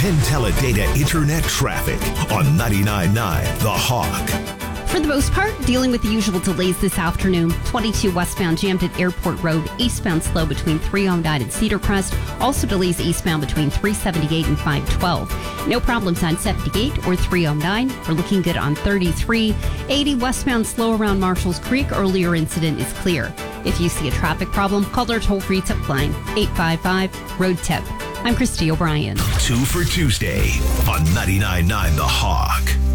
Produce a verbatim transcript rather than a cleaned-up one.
Penn Teledata Internet traffic on ninety-nine point nine The Hawk. For the most part, dealing with the usual delays this afternoon. twenty-two westbound jammed at Airport Road. Eastbound slow between three oh nine and Cedar Crest. Also delays eastbound between three seventy-eight and five twelve. No problems on seventy-eight or three oh nine. We're looking good on thirty-three. eighty westbound slow around Marshalls Creek. Earlier incident is clear. If you see a traffic problem, call our toll-free tip line, eight five five, road tip. I'm Christy O'Brien. Two for Tuesday on ninety-nine point nine The Hawk.